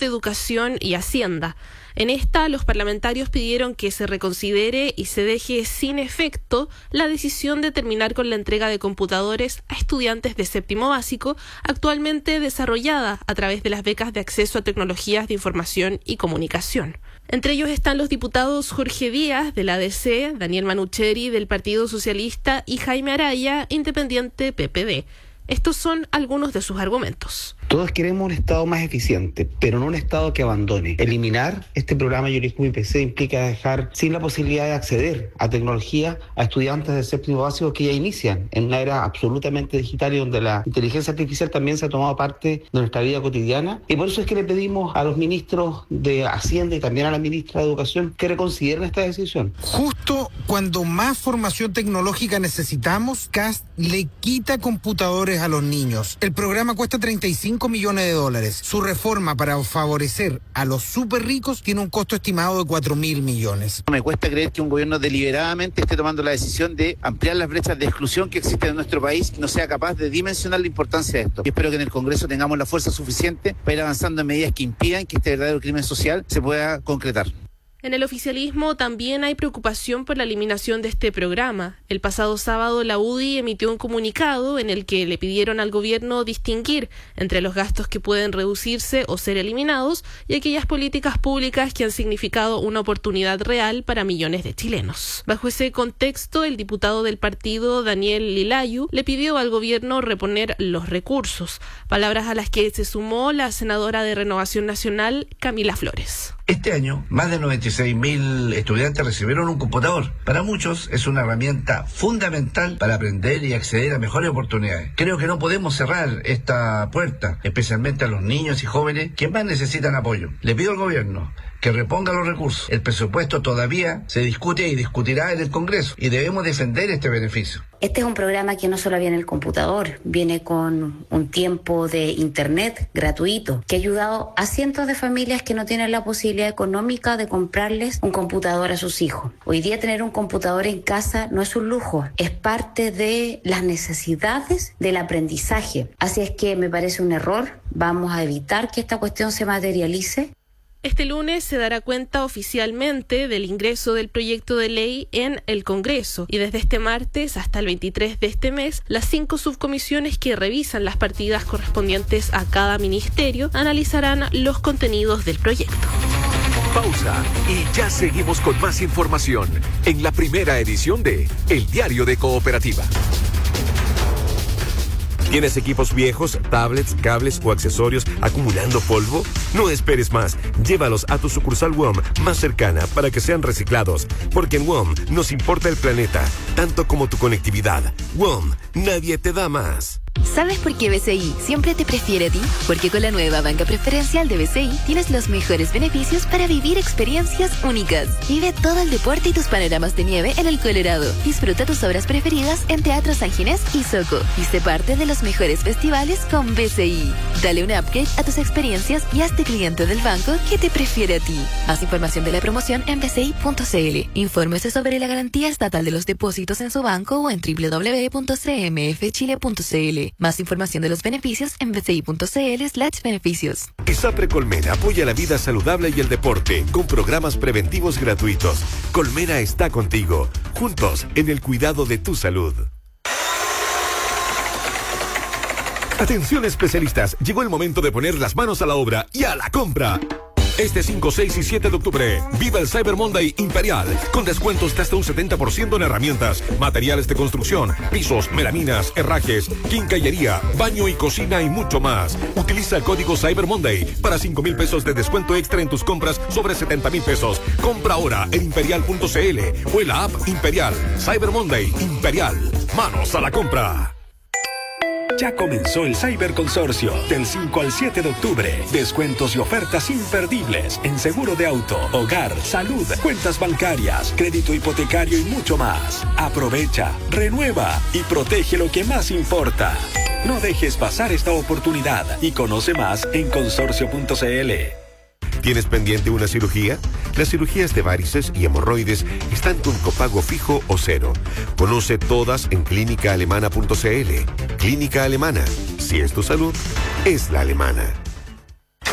Deporte, Educación y Hacienda. En esta, los parlamentarios pidieron que se reconsidere y se deje sin efecto la decisión de terminar con la entrega de computadores a estudiantes de séptimo básico, actualmente desarrollada a través de las becas de acceso a tecnologías de información y comunicación. Entre ellos están los diputados Jorge Díaz, de la ADC, Daniel Manucheri, del Partido Socialista, y Jaime Araya, independiente PPD. Estos son algunos de sus argumentos. Todos queremos un Estado más eficiente, pero no un Estado que abandone. Eliminar este programa Jurismo IPC implica dejar sin la posibilidad de acceder a tecnología a estudiantes de séptimo básico que ya inician en una era absolutamente digital y donde la inteligencia artificial también se ha tomado parte de nuestra vida cotidiana. Y por eso es que le pedimos a los ministros de Hacienda y también a la ministra de Educación que reconsideren esta decisión. Justo cuando más formación tecnológica necesitamos, CAST le quita computadores a los niños. El programa cuesta $35 millones. Su reforma para favorecer a los súper ricos tiene un costo estimado de $4.000 millones. Me cuesta creer que un gobierno deliberadamente esté tomando la decisión de ampliar las brechas de exclusión que existen en nuestro país y no sea capaz de dimensionar la importancia de esto. Y espero que en el Congreso tengamos la fuerza suficiente para ir avanzando en medidas que impidan que este verdadero crimen social se pueda concretar. En el oficialismo también hay preocupación por la eliminación de este programa. El pasado sábado la UDI emitió un comunicado en el que le pidieron al gobierno distinguir entre los gastos que pueden reducirse o ser eliminados y aquellas políticas públicas que han significado una oportunidad real para millones de chilenos. Bajo ese contexto, el diputado del partido, Daniel Lilayu, le pidió al gobierno reponer los recursos, palabras a las que se sumó la senadora de Renovación Nacional, Camila Flores. Este año, más de 96.000 estudiantes recibieron un computador. Para muchos es una herramienta fundamental para aprender y acceder a mejores oportunidades. Creo que no podemos cerrar esta puerta, especialmente a los niños y jóvenes que más necesitan apoyo. Le pido al gobierno que reponga los recursos. El presupuesto todavía se discute y discutirá en el Congreso y debemos defender este beneficio. Este es un programa que no solo viene el computador, viene con un tiempo de internet gratuito que ha ayudado a cientos de familias que no tienen la posibilidad económica de comprarles un computador a sus hijos. Hoy día tener un computador en casa no es un lujo, es parte de las necesidades del aprendizaje. Así es que me parece un error, vamos a evitar que esta cuestión se materialice. Este lunes se dará cuenta oficialmente del ingreso del proyecto de ley en el Congreso y desde este martes hasta el 23 de este mes, las 5 subcomisiones que revisan las partidas correspondientes a cada ministerio analizarán los contenidos del proyecto. Pausa y ya seguimos con más información en la primera edición de El Diario de Cooperativa. ¿Tienes equipos viejos, tablets, cables o accesorios acumulando polvo? No esperes más. Llévalos a tu sucursal WOM más cercana para que sean reciclados. Porque en WOM nos importa el planeta, tanto como tu conectividad. WOM, nadie te da más. ¿Sabes por qué BCI siempre te prefiere a ti? Porque con la nueva banca preferencial de BCI tienes los mejores beneficios para vivir experiencias únicas. Vive todo el deporte y tus panoramas de nieve en el Colorado. Disfruta tus obras preferidas en Teatro San Ginés y Soco. Y sé parte de los mejores festivales con BCI. Dale un upgrade a tus experiencias y hazte cliente del banco que te prefiere a ti. Más información de la promoción en bci.cl. Infórmese sobre la garantía estatal de los depósitos en su banco o en www.cmfchile.cl. Más información de los beneficios en bci.cl/beneficios. ISAPRE Colmena apoya la vida saludable y el deporte con programas preventivos gratuitos. Colmena está contigo, juntos en el cuidado de tu salud. Atención especialistas, llegó el momento de poner las manos a la obra y a la compra. Este 5, 6 y 7 de octubre, viva el Cyber Monday Imperial, con descuentos de hasta un 70% en herramientas, materiales de construcción, pisos, melaminas, herrajes, quincallería, baño y cocina y mucho más. Utiliza el código Cyber Monday para 5,000 pesos de descuento extra en tus compras sobre 70,000 pesos. Compra ahora en imperial.cl o en la app Imperial. Cyber Monday Imperial. Manos a la compra. Ya comenzó el Cyber Consorcio del 5 al 7 de octubre. Descuentos y ofertas imperdibles en seguro de auto, hogar, salud, cuentas bancarias, crédito hipotecario y mucho más. Aprovecha, renueva y protege lo que más importa. No dejes pasar esta oportunidad y conoce más en consorcio.cl. ¿Tienes pendiente una cirugía? Las cirugías de varices y hemorroides están con copago fijo o cero. Conoce todas en clínicaalemana.cl. Clínica Alemana. Si es tu salud, es la alemana.